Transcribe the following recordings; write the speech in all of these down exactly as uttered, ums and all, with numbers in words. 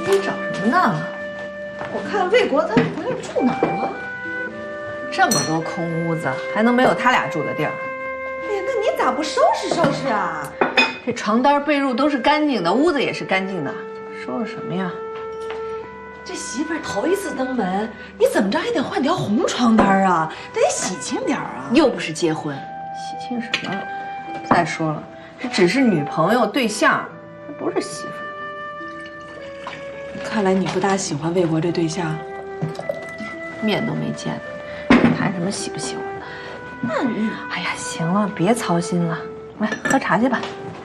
你找什么呢？我看魏国他不是住哪儿了？这么多空屋子，还能没有他俩住的地儿？ 哎呀，那你咋不收拾收拾啊？ 这床单被褥都是干净的，屋子也是干净的，收拾什么呀？ 这媳妇儿头一次登门，你怎么着也得换条红床单啊，得喜庆点啊！ 又不是结婚，喜庆什么了？再说了，这只是女朋友对象，还不是媳妇儿。 看来你不大喜欢魏国这对象， 面都没见，谈什么喜不喜欢的？那你……哎呀，行了，别操心了，来喝茶去吧。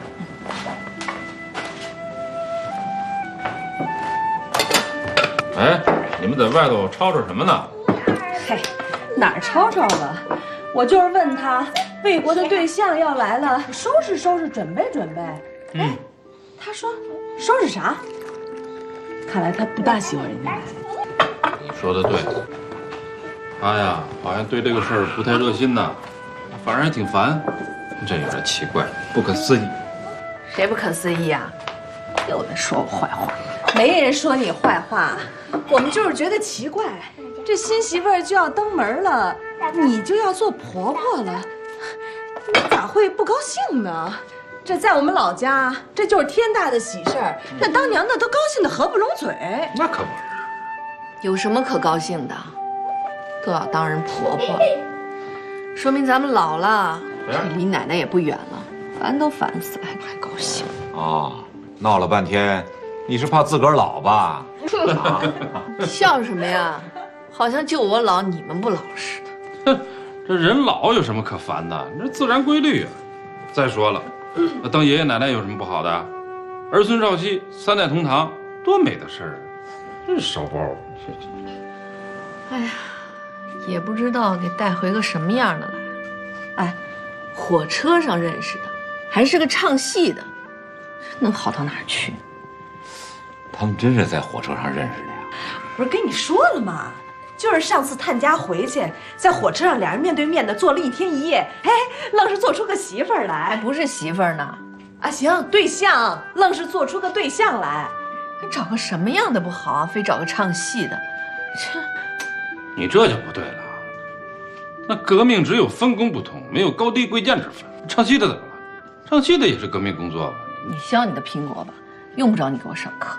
哎，你们在外头吵吵什么呢？ 嘿，哪儿吵吵了？我就是问他，魏国的对象要来了，收拾收拾，准备准备。哎，他说收拾啥？看来他不大喜欢人家。 说的对，他呀，好像对这个事儿不太热心呢，反而还挺烦，这有点奇怪，不可思议。 谁不可思议啊？又在说我坏话。 没人说你坏话，我们就是觉得奇怪，这新媳妇儿就要登门了，你就要做婆婆了，你咋会不高兴呢？这在我们老家，这就是天大的喜事儿，那当娘的都高兴得合不拢嘴。 那可不是， 有什么可高兴的？都要当人婆婆了，说明咱们老了，离奶奶也不远了，烦都烦死了，还还高兴啊！闹了半天，你是怕自个儿老吧？ 啊、笑什么呀？好像就我老，你们不老似的。 哼，这人老有什么可烦的？这自然规律啊。再说了，当爷爷奶奶有什么不好的？儿孙少妻，三代同堂，多美的事儿啊！这烧包， 哎呀，也不知道给带回个什么样的来。哎，火车上认识的，还是个唱戏的，能好到哪儿去？ 他们真是在火车上认识的呀？ 不是跟你说了吗？就是上次探家回去，在火车上俩人面对面的坐了一天一夜，哎，愣是做出个媳妇儿来， 还不是媳妇儿呢。 啊，行，对象，愣是做出个对象来。 找个什么样的不好啊？非找个唱戏的，这， 你这就不对了。那革命只有分工不同，没有高低贵贱之分。唱戏的怎么了？唱戏的也是革命工作吧？ 你削你的苹果吧，用不着你给我上课。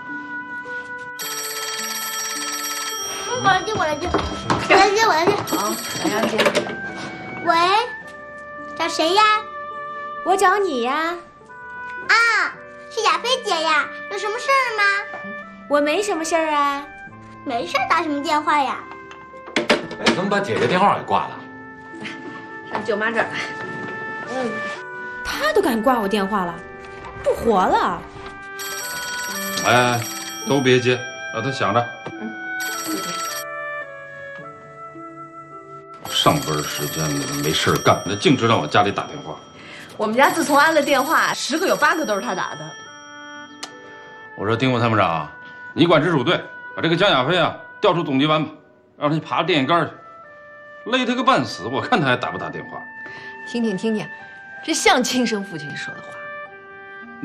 我来接，我来接，我来接，我来接。 好，来杨姐。 喂，找谁呀？ 我找你呀。 啊，是亚菲姐呀，有什么事儿吗？ 我没什么事儿啊。 没事，打什么电话呀？ 哎，怎么把姐姐电话给挂了？ 上舅妈这儿来。 嗯，他都敢挂我电话了，不活了。 哎，都别接，让他想着。上班时间的没事干，那净知道往家里打电话。 我们家自从安了电话，十个有八个都是他打的。 我说丁副参谋长，你管直属队，把这个江亚飞啊调出总机湾吧，让他去爬电线杆去，累他个半死，我看他还打不打电话。 听听听听，这像亲生父亲说的话。 嗯、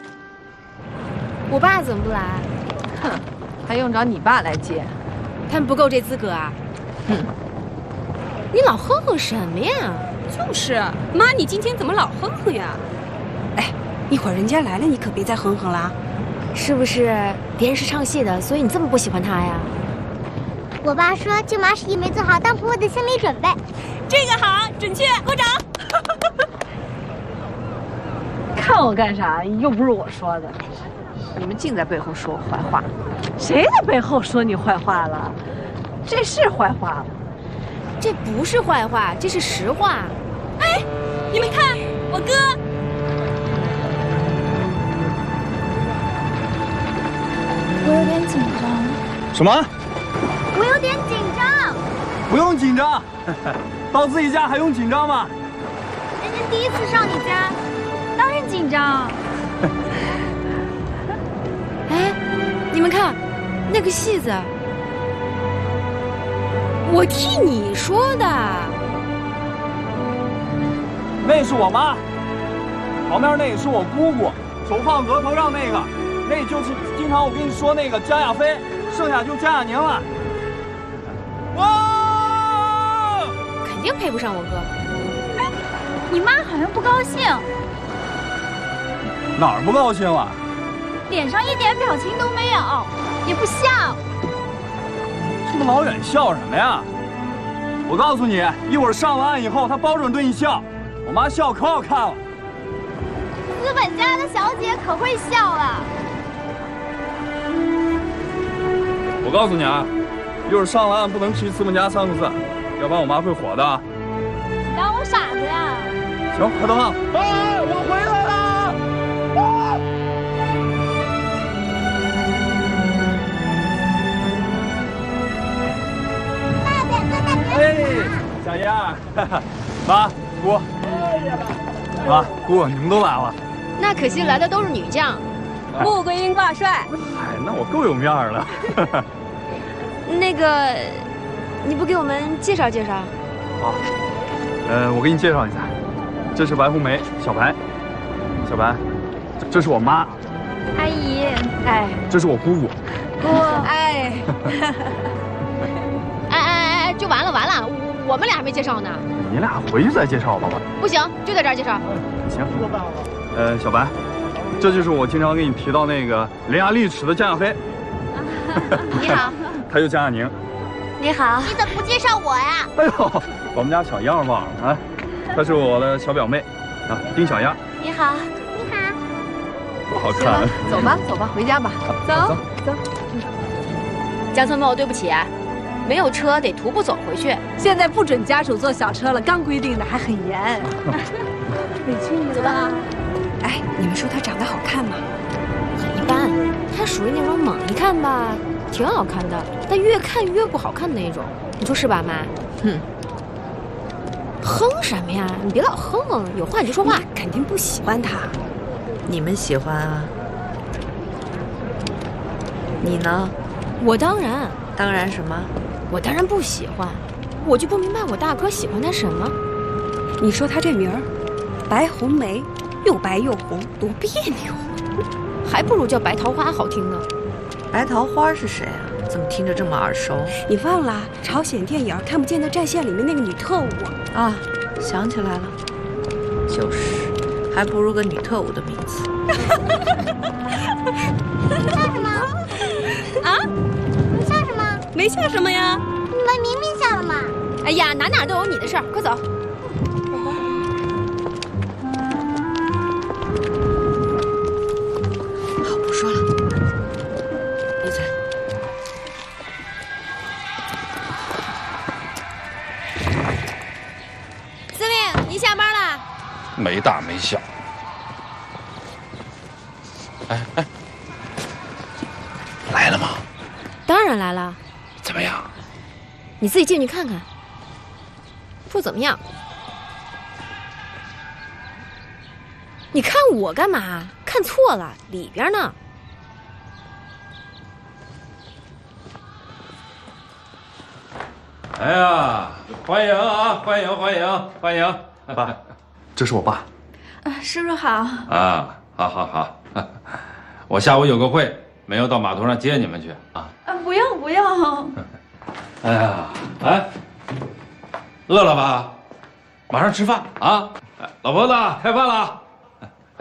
我爸怎么不来？ 哼，还用找你爸来接？ 他们不够这资格啊！ 哼， 你老哼哼什么呀？ 就是，妈，你今天怎么老哼哼呀？哎，一会儿人家来了，你可别再哼哼啦。 是不是别人是唱戏的，所以你这么不喜欢他呀？ 我爸说舅妈是因为做好当婆婆的心理准备。 这个好，准确，鼓掌。 看我干啥？又不是我说的。 你们净在背后说我坏话。 谁在背后说你坏话了？这是坏话吗？ 这不是坏话，这是实话。 哎，你们看，我哥。 我有点紧张。 什么？ 我有点紧张。 不用紧张，到自己家还用紧张吗？ 人家第一次上你家，当然紧张。 哎，你们看，那个戏子。我替你说的， 那是我妈，旁边那也是我姑姑，手放额头上那个， 那就是经常我跟你说那个江亚飞，剩下就江亚宁了。哇！ 肯定配不上我哥。 哎，你妈好像不高兴。 哪儿不高兴了？ 脸上一点表情都没有，也不笑。 这么老远笑什么呀？我告诉你，一会儿上了岸以后，她保准对你笑。我妈笑可好看了。 资本家的小姐可会笑了。 我告诉你啊，一会儿上了岸不能提资本家三个字，要不然我妈会火的。 你当我傻子呀？ 行，快登岸！哎，我回来了！啊！哎，小燕，妈、姑，妈、姑，你们都来了。 那可惜来的都是女将。 穆桂英挂帅。 哎，那我够有面儿了。 那个，你不给我们介绍介绍？ 好，呃，我给你介绍一下，这是白红梅，小白。小白，这这是我妈。 阿姨， 哎， 这是我姑姑。 姑，哎。 哎哎哎，就完了完了，我们俩还没介绍呢。 你俩回去再介绍吧。 不行，就在这儿介绍。 行。呃，小白，这就是我经常给你提到那个伶牙俐齿的江亚飞。 你好。 他就江亚宁。 你好。 你怎么不介绍我呀？ 哎呦，我们家小样忘了啊。她是我的小表妹，啊，丁小样。 你好。 你好。 不好看。 走吧，走吧，回家吧。 走走。江村茂，对不起啊。没有车得徒步走回去。 现在不准家属坐小车了，刚规定的还很严。委屈你了。 哎，你们说她长得好看吗？ 也一般，她属于那种猛一看吧，挺好看的，但越看越不好看的那种。你说是吧，妈？哼，哼什么呀？你别老哼，有话你就说话。 肯定不喜欢她。 你们喜欢啊？你呢？ 我当然。 当然什么？ 我当然不喜欢，我就不明白我大哥喜欢她什么。 你说她这名儿，白红梅，又白又红，多别扭， 还不如叫白桃花好听呢。 白桃花是谁啊？怎么听着这么耳熟？ 你忘了朝鲜电影《看不见的战线》里面那个女特务啊？想起来了，就是，还不如个女特务的名字。 笑什么？ 啊？ 你笑什么？ 没笑什么呀？ 你们明明笑了嘛！ 哎呀，哪哪都有你的事儿，快走。 好，不说了，闭嘴。 司令，您下班了？ 没大没小。哎哎，来了吗？ 当然来了。 怎么样？ 你自己进去看看。不怎么样。你看我干嘛？看错了，里边呢。 哎呀，欢迎啊，欢迎欢迎欢迎！ 爸，这是我爸。 啊，叔叔好。 啊，好好好，我下午有个会，没有到码头上接你们去啊。 啊，不用不用。 哎呀，哎，饿了吧？马上吃饭啊！哎，老婆子，开饭了。